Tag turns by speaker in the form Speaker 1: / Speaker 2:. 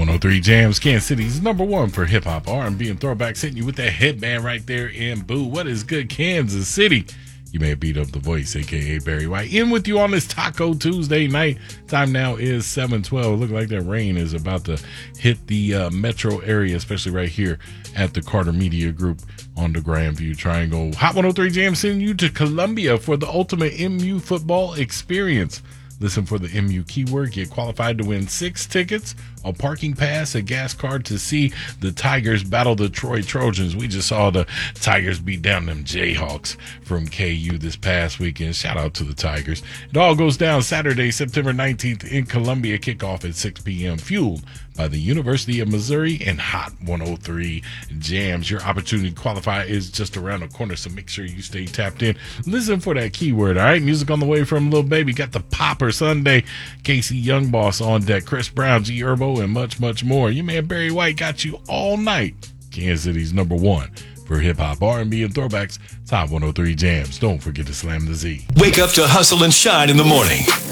Speaker 1: 103 Jams, Kansas City's number one for hip hop, R&B, and throwbacks, hitting you with that headband right there in Boo. What is good, Kansas City? You may have beat up the voice, a.k.a. Barry White. In with you on this Taco Tuesday night. Time now is 7:12. Look like that rain is about to hit the metro area, especially right here at the Carter Media Group on the Grandview Triangle. Hot 103 Jam sending you to Columbia for the ultimate MU football experience. Listen for the MU keyword. Get qualified to win 6 tickets, a parking pass, a gas card to see the Tigers battle the Troy Trojans. We just saw the Tigers beat down them Jayhawks from KU this past weekend. Shout out to the Tigers. It all goes down Saturday, September 19th in Columbia. Kickoff at 6 p.m. Fueled by the University of Missouri and Hot 103 Jams. Your opportunity to qualify is just around the corner, so make sure you stay tapped in. Listen for that keyword, all right? Music on the way from Lil Baby. Got the Popper Sunday, Casey Young Boss on deck, Chris Brown, G Herbo, and much, much more. Your man Barry White got you all night. Kansas City's number one for hip-hop, R&B, and throwbacks. Top 103 Jams. Don't forget to slam the Z.
Speaker 2: Wake up to Hustle and Shine in the morning.